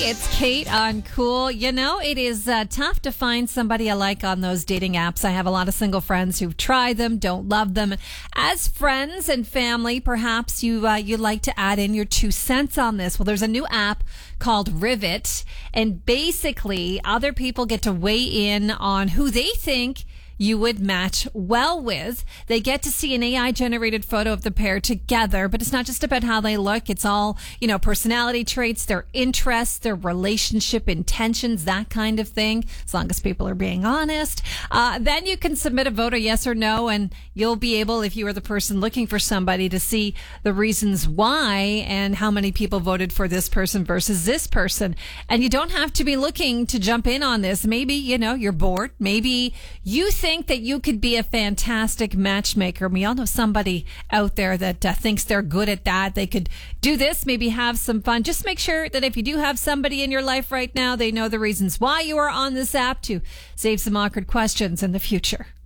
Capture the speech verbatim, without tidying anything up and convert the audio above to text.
It's Kate on Cool. You know, it is uh, tough to find somebody I like on those dating apps. I have a lot of single friends who've tried them, don't love them. As friends and family, perhaps you uh, you like to add in your two cents on this. Well, there's a new app called Rivet, and basically other people get to weigh in on who they think you would match well with. They get to see an A I generated photo of the pair together, but it's not just about how they look. It's all, you know, personality traits, their interests, their relationship intentions, that kind of thing, as long as people are being honest. Uh, then you can submit a vote, a yes or no, and you'll be able, if you are the person looking for somebody, to see the reasons why and how many people voted for this person versus this person. And you don't have to be looking to jump in on this. Maybe, you know, you're bored. Maybe you think that you could be a fantastic matchmaker. We all know somebody out there that uh, thinks they're good at that. They could do this, maybe have some fun. Just make sure that if you do have somebody in your life right now, they know the reasons why you are on this app to save some awkward questions in the future.